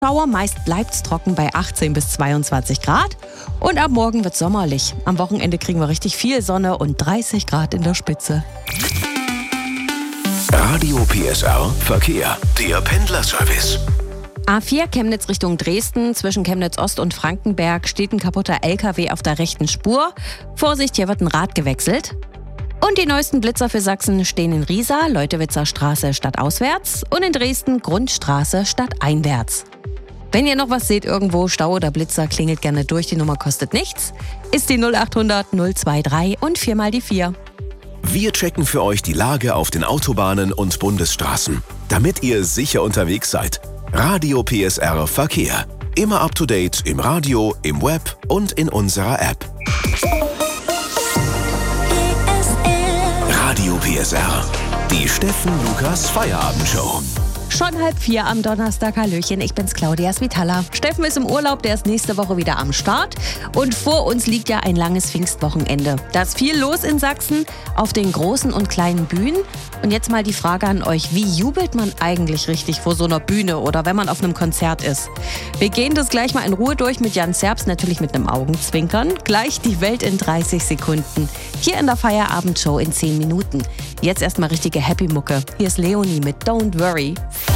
Schauer, meist bleibt's trocken bei 18 bis 22 Grad. Und ab morgen wird's sommerlich. Am Wochenende kriegen wir richtig viel Sonne und 30 Grad in der Spitze. Radio PSR Verkehr, der Pendlerservice. A4 Chemnitz Richtung Dresden, zwischen Chemnitz Ost und Frankenberg steht ein kaputter LKW auf der rechten Spur. Vorsicht, hier wird ein Rad gewechselt. Und die neuesten Blitzer für Sachsen stehen in Riesa, Leutewitzer Straße stadtauswärts und in Dresden Grundstraße stadteinwärts. Wenn ihr noch was seht irgendwo, Stau oder Blitzer, klingelt gerne durch, die Nummer kostet nichts. Ist die 0800 023 und 4 mal die 4. Wir checken für euch die Lage auf den Autobahnen und Bundesstraßen, damit ihr sicher unterwegs seid. Radio PSR Verkehr. Immer up to date im Radio, im Web und in unserer App. Radio PSR. Die Steffen Lukas Feierabendshow. Schon 3:30 am Donnerstag, hallöchen, ich bin's Claudia Svitala. Steffen ist im Urlaub, der ist nächste Woche wieder am Start. Und vor uns liegt ja ein langes Pfingstwochenende. Da ist viel los in Sachsen, auf den großen und kleinen Bühnen. Und jetzt mal die Frage an euch, wie jubelt man eigentlich richtig vor so einer Bühne oder wenn man auf einem Konzert ist? Wir gehen das gleich mal in Ruhe durch mit Jan Zerbst, natürlich mit einem Augenzwinkern. Gleich die Welt in 30 Sekunden. Hier in der Feierabendshow in 10 Minuten. Jetzt erstmal richtige Happy-Mucke. Hier ist Leonie mit Don't Worry.